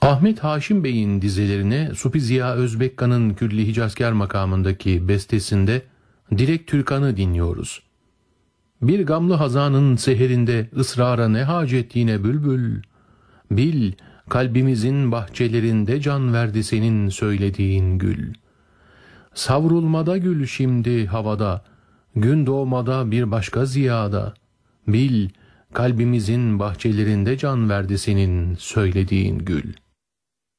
Ahmet Haşim Bey'in dizelerine Supi Ziya Özbekkan'ın Külli Hicazkar makamındaki bestesinde Dilek Türkan'ı dinliyoruz. Bir gamlı hazanın seherinde ısrara ne hacet yine bülbül, bil kalbimizin bahçelerinde can verdi senin söylediğin gül. Savrulmada gül şimdi havada, gün doğmada bir başka ziyada, bil kalbimizin bahçelerinde can verdi senin söylediğin gül.